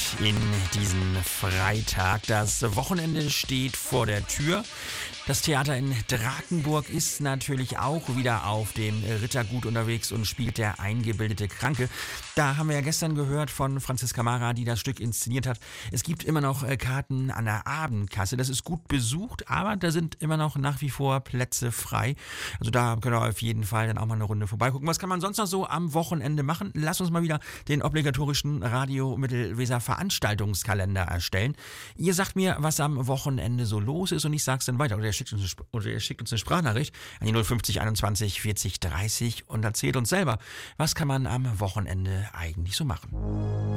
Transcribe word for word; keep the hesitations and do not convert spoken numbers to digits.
in diesen Freitag. Das Wochenende steht vor der Tür. Das Theater in Drakenburg ist natürlich auch wieder auf dem Rittergut unterwegs und spielt der eingebildete Kranke. Da haben wir ja gestern gehört von Franziska Mara, die das Stück inszeniert hat. Es gibt immer noch Karten an der Abendkasse. Das ist gut besucht, aber da sind immer noch nach wie vor Plätze frei. Also da könnt ihr auf jeden Fall dann auch mal eine Runde vorbeigucken. Was kann man sonst noch so am Wochenende machen? Lass uns mal wieder den obligatorischen Radio Mittelweser Veranstaltungskalender erstellen. Ihr sagt mir, was am Wochenende so los ist und ich sag's dann weiter. Oder ihr schickt uns, oder ihr schickt uns eine Sprachnachricht an die null fünfzig einundzwanzig vierzig dreißig und erzählt uns selber, was kann man am Wochenende eigentlich so machen.